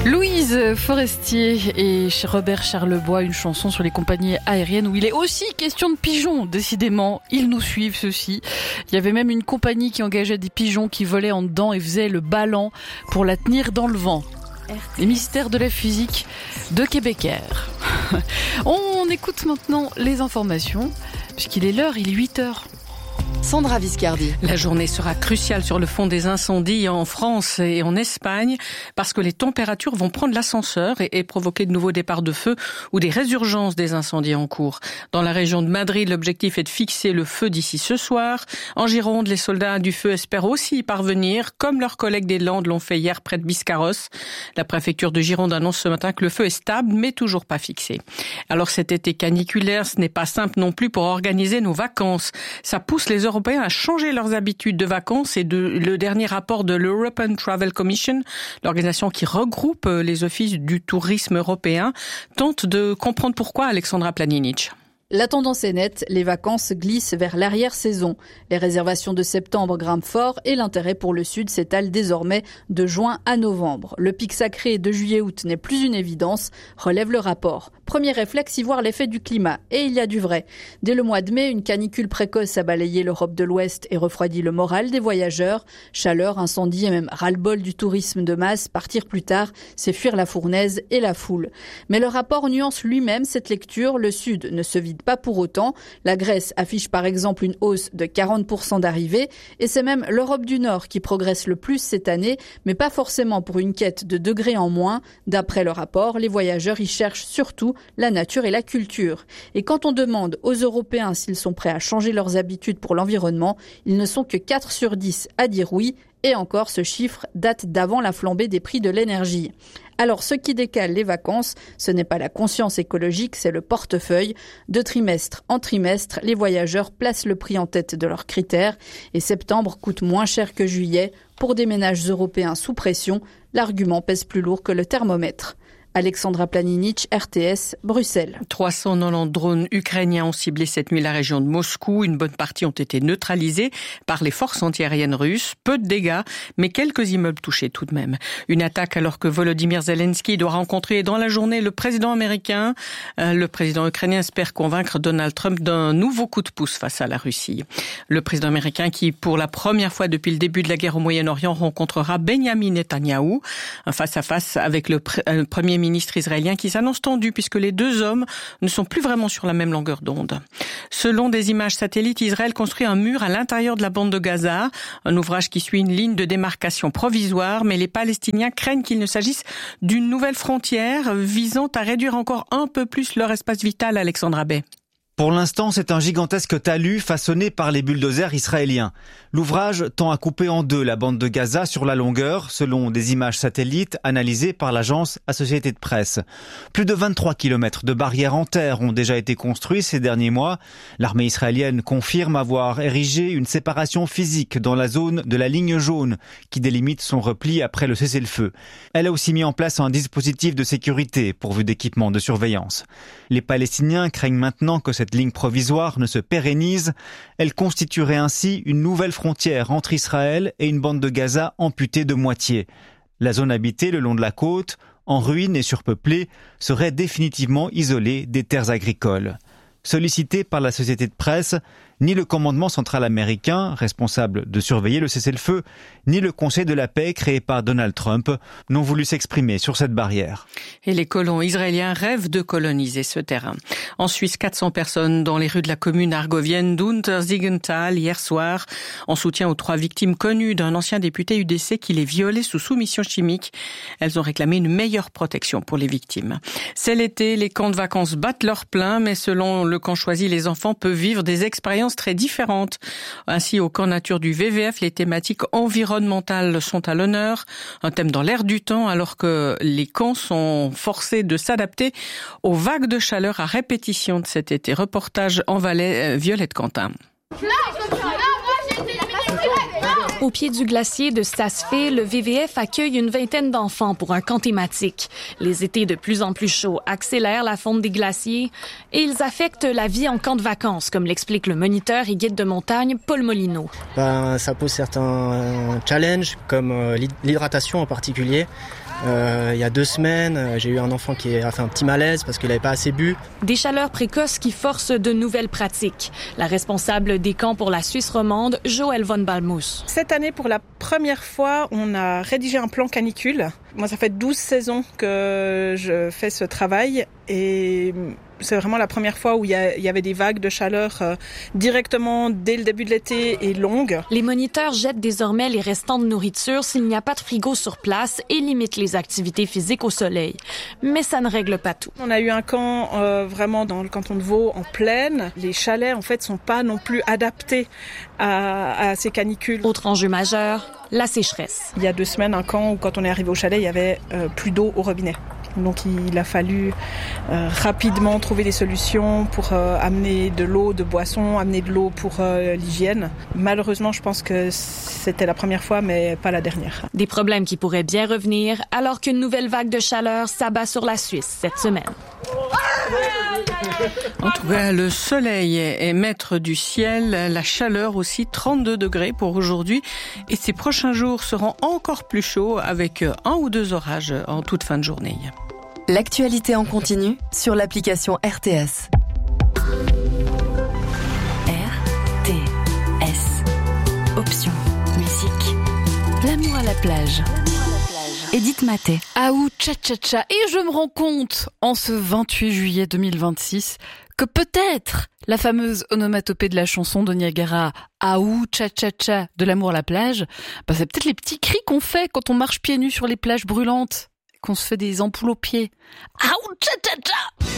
Louise Forestier et Robert Charlebois, une chanson sur les compagnies aériennes où il est aussi question de pigeons. Décidément, ils nous suivent ceux-ci. Il y avait même une compagnie qui engageait des pigeons qui volaient en dedans et faisaient le ballon pour la tenir dans le vent. Les mystères de la physique de Québécois. On écoute maintenant les informations, puisqu'il est l'heure, il est 8h. Sandra Viscardi. La journée sera cruciale sur le fond des incendies en France et en Espagne parce que les températures vont prendre l'ascenseur et provoquer de nouveaux départs de feu ou des résurgences des incendies en cours. Dans la région de Madrid, l'objectif est de fixer le feu d'ici ce soir. En Gironde, les soldats du feu espèrent aussi y parvenir, comme leurs collègues des Landes l'ont fait hier près de Biscarrosse. La préfecture de Gironde annonce ce matin que le feu est stable mais toujours pas fixé. Alors cet été caniculaire, ce n'est pas simple non plus pour organiser nos vacances. Ça pousse les Européens à changer leurs habitudes de vacances et le dernier rapport de l'European Travel Commission, l'organisation qui regroupe les offices du tourisme européen, tente de comprendre pourquoi. Alexandra Planinic. La tendance est nette, les vacances glissent vers l'arrière-saison. Les réservations de septembre grimpent fort et l'intérêt pour le sud s'étale désormais de juin à novembre. Le pic sacré de juillet-août n'est plus une évidence, relève le rapport. Premier réflexe, y voir l'effet du climat. Et il y a du vrai. Dès le mois de mai, une canicule précoce a balayé l'Europe de l'Ouest et refroidi le moral des voyageurs. Chaleur, incendie et même ras-le-bol du tourisme de masse. Partir plus tard, c'est fuir la fournaise et la foule. Mais le rapport nuance lui-même cette lecture. Le sud ne se vide pas pour autant. La Grèce affiche par exemple une hausse de 40% d'arrivées et c'est même l'Europe du Nord qui progresse le plus cette année, mais pas forcément pour une quête de degrés en moins. D'après le rapport, les voyageurs y cherchent surtout la nature et la culture. Et quand on demande aux Européens s'ils sont prêts à changer leurs habitudes pour l'environnement, ils ne sont que 4 sur 10 à dire oui. Et encore, ce chiffre date d'avant la flambée des prix de l'énergie. Alors, ce qui décale les vacances, ce n'est pas la conscience écologique, c'est le portefeuille. De trimestre en trimestre, les voyageurs placent le prix en tête de leurs critères. Et septembre coûte moins cher que juillet. Pour des ménages européens sous pression, l'argument pèse plus lourd que le thermomètre. Alexandra Planinic, RTS, Bruxelles. 390 drones ukrainiens ont ciblé cette nuit la région de Moscou. Une bonne partie ont été neutralisés par les forces antiaériennes russes. Peu de dégâts, mais quelques immeubles touchés tout de même. Une attaque alors que Volodymyr Zelensky doit rencontrer dans la journée le président américain. Le président ukrainien espère convaincre Donald Trump d'un nouveau coup de pouce face à la Russie. Le président américain qui, pour la première fois depuis le début de la guerre au Moyen-Orient, rencontrera Benyamin Netanyahou. Un face-à-face avec le premier ministre israélien qui s'annonce tendu puisque les deux hommes ne sont plus vraiment sur la même longueur d'onde. Selon des images satellites, Israël construit un mur à l'intérieur de la bande de Gaza, un ouvrage qui suit une ligne de démarcation provisoire, mais les Palestiniens craignent qu'il ne s'agisse d'une nouvelle frontière visant à réduire encore un peu plus leur espace vital, Alexandra Bay. Pour l'instant, c'est un gigantesque talus façonné par les bulldozers israéliens. L'ouvrage tend à couper en deux la bande de Gaza sur la longueur, selon des images satellites analysées par l'agence Associated Press. Plus de 23 km de barrières en terre ont déjà été construits ces derniers mois. L'armée israélienne confirme avoir érigé une séparation physique dans la zone de la ligne jaune qui délimite son repli après le cessez-le-feu. Elle a aussi mis en place un dispositif de sécurité pourvu d'équipements de surveillance. Les Palestiniens craignent maintenant que cette ligne provisoire ne se pérennise. Elle constituerait ainsi une nouvelle frontière entre Israël et une bande de Gaza amputée de moitié. La zone habitée le long de la côte, en ruine et surpeuplée, serait définitivement isolée des terres agricoles. Sollicité par la société de presse, ni le commandement central américain, responsable de surveiller le cessez-le-feu, ni le Conseil de la paix créé par Donald Trump n'ont voulu s'exprimer sur cette barrière. Et les colons israéliens rêvent de coloniser ce terrain. En Suisse, 400 personnes dans les rues de la commune argovienne d'Untersiggenthal hier soir, en soutien aux 3 victimes connues d'un ancien député UDC qui les violait sous soumission chimique. Elles ont réclamé une meilleure protection pour les victimes. C'est l'été, les camps de vacances battent leur plein, mais selon le camp choisi, les enfants peuvent vivre des expériences très différentes. Ainsi, au camp nature du VVF, les thématiques environnementales sont à l'honneur, un thème dans l'air du temps, alors que les camps sont forcés de s'adapter aux vagues de chaleur à répétition de cet été. Reportage en Valais, Violette Quentin. Là, moi j'ai été éliminé direct. Au pied du glacier de Stassfée, le VVF accueille une vingtaine d'enfants pour un camp thématique. Les étés de plus en plus chauds accélèrent la fonte des glaciers et ils affectent la vie en camp de vacances, comme l'explique le moniteur et guide de montagne Paul Molino. Ça pose certains challenges, comme l'hydratation en particulier. Il y a 2 semaines, j'ai eu un enfant qui a fait un petit malaise parce qu'il n'avait pas assez bu. Des chaleurs précoces qui forcent de nouvelles pratiques. La responsable des camps pour la Suisse romande, Joëlle von Balmous. Cette année, pour la première fois, on a rédigé un plan canicule. Moi, ça fait 12 saisons que je fais ce travail et c'est vraiment la première fois où il y avait des vagues de chaleur directement dès le début de l'été et longues. Les moniteurs jettent désormais les restants de nourriture s'il n'y a pas de frigo sur place et limitent les activités physiques au soleil. Mais ça ne règle pas tout. On a eu un camp vraiment dans le canton de Vaud en plaine. Les chalets, en fait, sont pas non plus adaptés à ces canicules. Autre enjeu majeur, la sécheresse. Il y a 2 semaines, un camp où quand on est arrivé au chalet, il y avait plus d'eau au robinet. Donc il a fallu rapidement trouver des solutions pour amener de l'eau de boisson, amener de l'eau pour l'hygiène. Malheureusement, je pense que c'était la première fois, mais pas la dernière. Des problèmes qui pourraient bien revenir alors qu'une nouvelle vague de chaleur s'abat sur la Suisse cette semaine. En tout cas, le soleil est maître du ciel, la chaleur aussi, 32 degrés pour aujourd'hui. Et ces prochains jours seront encore plus chauds avec 1 ou 2 orages en toute fin de journée. L'actualité en continu sur l'application RTS. RTS. Option. Musique. L'amour à la plage. Edith Maté. Aou tcha tcha tcha. Et je me rends compte, en ce 28 juillet 2026, que peut-être la fameuse onomatopée de la chanson de Niagara, Aou tcha tcha tcha, de l'amour à la plage, c'est peut-être les petits cris qu'on fait quand on marche pieds nus sur les plages brûlantes, qu'on se fait des ampoules aux pieds. Aou tcha tcha tcha.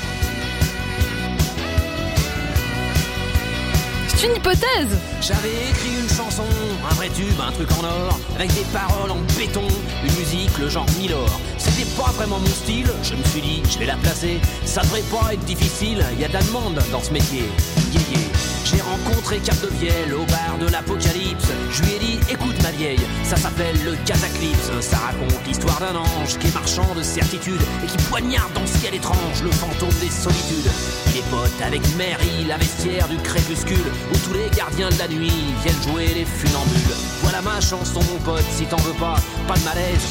C'est une hypothèse. J'avais écrit une chanson, un vrai tube, un truc en or, avec des paroles en béton, une musique, le genre Milor. C'était pas vraiment mon style, je me suis dit, je vais la placer. Ça devrait pas être difficile, y a de la demande dans ce métier. Yeah, yeah. J'ai rencontré Cap de Vielle au bar de l'Apocalypse. Je lui ai dit, écoute ma vieille, ça s'appelle le Cataclysme. Ça raconte l'histoire d'un ange qui est marchand de certitude et qui poignarde dans le ciel étrange le fantôme des solitudes. Il est pote avec Mary, la vestiaire du crépuscule, où tous les gardiens de la nuit viennent jouer les funambules. Voilà ma chanson mon pote, si t'en veux pas de malaise,